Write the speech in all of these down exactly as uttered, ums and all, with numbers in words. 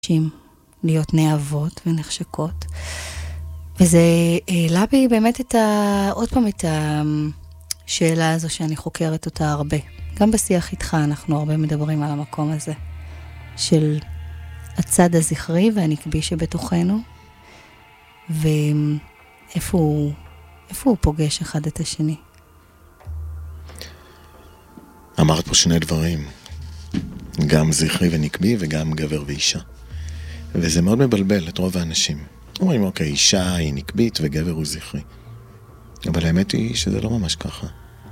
להיות נאהבות ונחשקות. וזה העלה בי באמת את ה... עוד פעם את השאלה הזו שאני חוקרת אותה הרבה. גם בשיח איתך אנחנו הרבה מדברים על המקום הזה של הצד הזכרי והנקבי שבתוכנו, ואיפה הוא, איפה הוא פוגש אחד את השני. אמרת פה שני דברים, גם זכרי ונקבי וגם גבר ואישה. וזה מאוד מבלבל את רוב האנשים. אומרים, אוקיי, אישה היא נקבית וגבר הוא זכרי. אבל האמת היא שזה לא ממש ככה.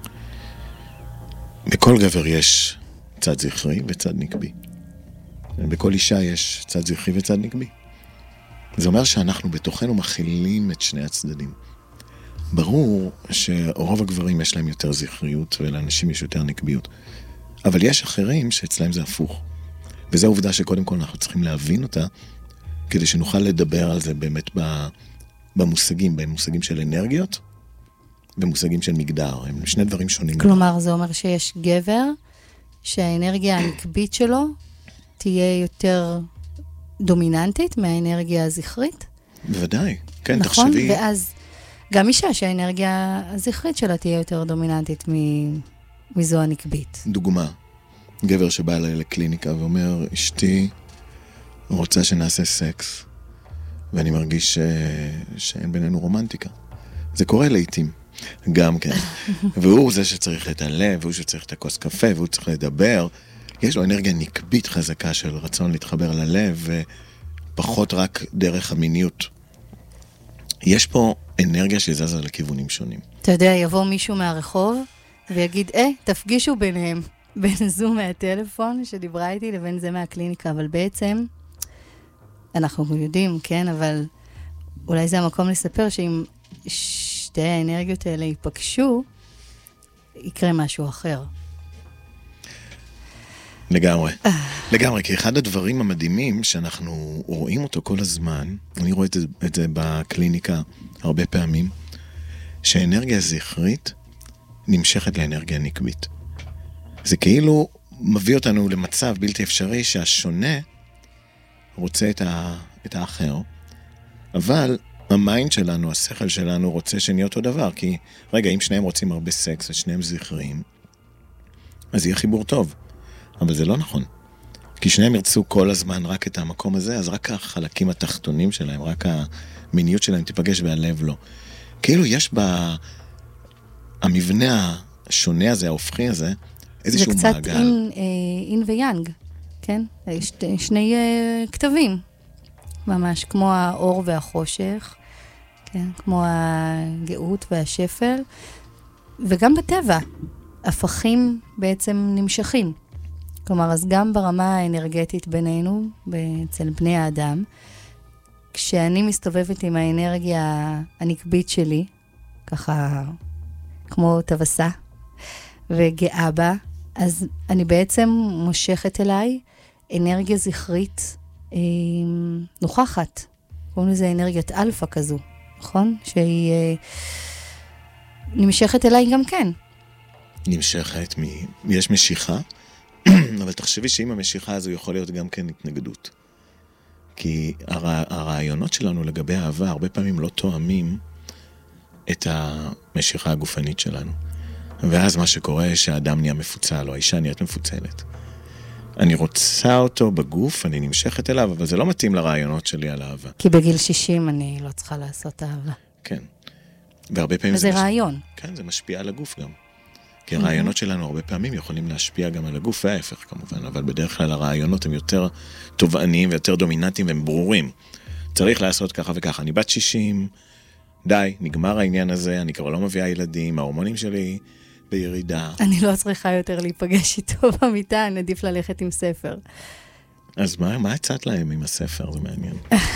בכל גבר יש צד זכרי וצד נקבי. בכל אישה יש צד זכרי וצד נקבי. זה אומר שאנחנו בתוכנו מכילים את שני הצדדים. ברור שרוב הגברים יש להם יותר זכריות ולאנשים יש יותר נקביות. אבל יש אחרים שאצלהם זה הפוך. וזו העובדה שקודם כל אנחנו צריכים להבין אותה, כדי שנוכל לדבר על זה באמת במושגים, במושגים של אנרגיות ומושגים של מגדר. הם שני דברים שונים. כלומר, זה אומר שיש גבר שהאנרגיה הנקבית שלו תהיה יותר דומיננטית מהאנרגיה הזכרית? בוודאי, כן, נכון? תחשבי. נכון, ואז גם אישה שהאנרגיה הזכרית שלה תהיה יותר דומיננטית מזו הנקבית. דוגמה, גבר שבא אליי לקליניקה ואומר, אשתי רוצה שנעשה סקס, ואני מרגיש ש... שאין בינינו רומנטיקה. זה קורה לעתים, גם כן. והוא זה שצריך להתעלם, והוא שצריך את הכוס קפה, והוא צריך לדבר. יש לו אנרגיה נקבית חזקה של רצון להתחבר ללב, ופחות רק דרך המיניות. יש פה אנרגיה שזזה לכיוונים שונים. אתה יודע, יבוא מישהו מהרחוב, ויגיד, אה, תפגישו ביניהם, בין זו מהטלפון שדיברה איתי, לבין זה מהקליניקה, אבל בעצם, אנחנו יודעים, כן, אבל אולי זה המקום לספר שאם שתי האנרגיות האלה ייפגשו, יקרה משהו אחר. לגמרי. לגמרי, כי אחד הדברים המדהימים שאנחנו רואים אותו כל הזמן, אני רואה את זה, את זה בקליניקה הרבה פעמים, שהאנרגיה זכרית נמשכת לאנרגיה נקבית. זה כאילו מביא אותנו למצב בלתי אפשרי שהשונה רוצה את, ה, את האחר, אבל המיינד שלנו, השכל שלנו רוצה שנהיה אותו דבר, כי רגע, אם שניהם רוצים הרבה סקס ושניהם זכריים, אז יהיה חיבור טוב. אבל זה לא נכון. כי שניהם ירצו כל הזמן רק את המקום הזה, אז רק החלקים התחתונים שלהם, רק המיניות שלהם תיפגש והלב לא. כאילו יש בה, המבנה השונה הזה, ההופכי הזה, איזשהו מעגל. זה קצת אין, אין ויאנג, כן? יש שני כתבים, ממש, כמו האור והחושך, כן? כמו הגאות והשפל, וגם בטבע, הפכים בעצם נמשכים. כלומר, אז גם ברמה האנרגטית בינינו, אצל בני האדם, כשאני מסתובבת עם האנרגיה הנקבית שלי, ככה כמו טבסה, וגאה בה, אז אני בעצם מושכת אליי אנרגיה זכרית אה, נוכחת. קוראים לזה אנרגיית אלפא כזו, נכון? שהיא אה, נמשכת אליי גם כן. נמשכת, מ... יש משיכה, אבל תחשבי שאם המשיכה הזו יכול להיות גם כן התנגדות. כי הר... הרעיונות שלנו לגבי אהבה הרבה פעמים לא תואמים את המשיכה הגופנית שלנו. ואז מה שקורה שהאדם נהיה מפוצל, או האישה נהיית מפוצלת. אני רוצה אותו בגוף, אני נמשכת אליו, אבל זה לא מתאים לרעיונות שלי על אהבה. כי בגיל שישים אני לא צריכה לעשות אהבה. כן. והרבה פעמים זה... וזה רעיון. מש... כן, זה משפיע על הגוף גם. כי הרעיונות שלנו הרבה פעמים יכולים להשפיע גם על הגוף, וההפך כמובן, אבל בדרך כלל הרעיונות הם יותר תובעניים ויותר דומיננטיים והם ברורים. צריך לעשות ככה וככה. אני בת שישים, די, נגמר העניין הזה, אני כבר לא מביאה ילדים, ההורמונים שלי בירידה. אני לא צריכה יותר להיפגש איתו במיטה, אני עדיף ללכת עם ספר. אז מה, מה הצעת להם עם הספר? זה מעניין.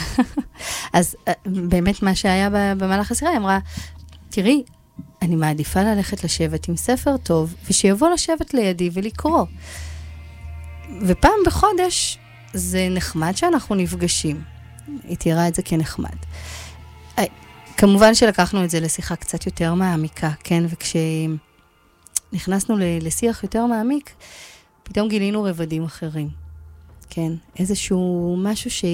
אז באמת מה שהיה במהלך השיחה, היא אמרה, תראי, אני מעדיפה ללכת לשבת עם ספר טוב, ושיבוא לשבת לידי ולקרוא. ופעם בחודש זה נחמד שאנחנו נפגשים. היא תראה את זה כנחמד. כמובן שלקחנו את זה לשיחה קצת יותר מעמיקה, כן? וכשנכנסנו לשיח יותר מעמיק, פתאום גילינו רבדים אחרים. כן, איזשהו משהו ש...